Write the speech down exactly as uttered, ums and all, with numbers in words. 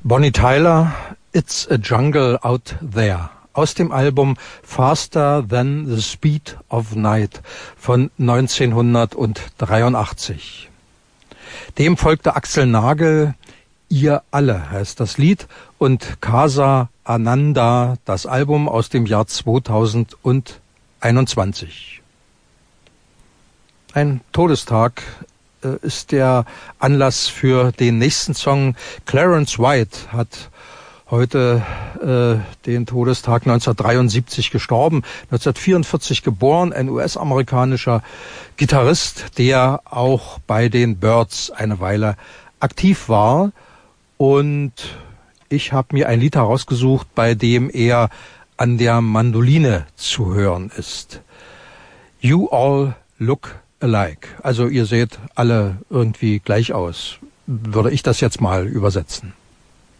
Bonnie Tyler, It's a Jungle Out There, aus dem Album Faster Than the Speed of Night von neunzehnhundertdreiundachtzig. Dem folgte Axel Nagel, Ihr alle heißt das Lied, und Casa Ananda, das Album aus dem Jahr zweitausendeinundzwanzig. Ein Todestag äh, ist der Anlass für den nächsten Song. Clarence White hat heute äh, den Todestag neunzehnhundertdreiundsiebzig gestorben, neunzehnhundertvierundvierzig geboren, ein U S-amerikanischer Gitarrist, der auch bei den Byrds eine Weile aktiv war. Und ich habe mir ein Lied herausgesucht, bei dem er an der Mandoline zu hören ist. You all look alike. Also ihr seht alle irgendwie gleich aus. Würde ich das jetzt mal übersetzen.